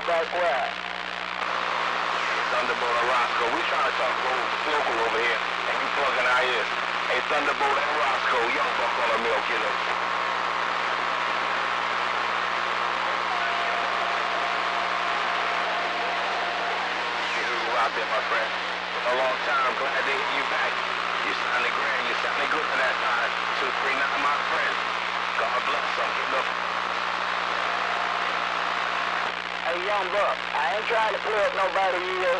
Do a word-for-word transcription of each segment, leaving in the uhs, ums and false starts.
back where? Thunderbolt and Roscoe. We trying to talk local, local over here, and you plugging our ears. Hey, Thunderbolt and Roscoe, young buck on a milk, you know. You out there, my friend. Been a long time. Glad to hear you back. You sounded grand. You sounded good for that time. two three nine, my friend. God bless them. You know. Hey, young buck, I ain't trying to plug nobody here.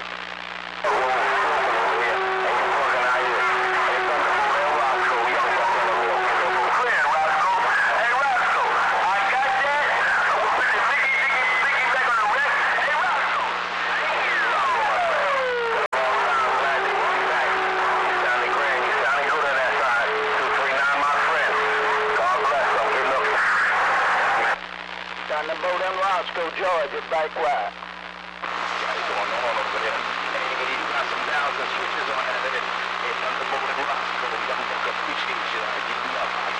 Thunderbolt and Roscoe, Georgia, back wide. What's going on over there? Hey, you got some downs and switches on that. Hey, Thunderbolt and Roscoe, young buck, appreciate you. I give you up.